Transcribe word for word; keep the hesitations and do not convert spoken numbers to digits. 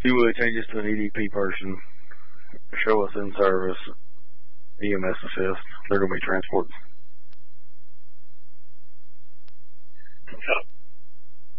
If you would, change this to an E D P person. Show us in service. E M S assist. They're going to be transported.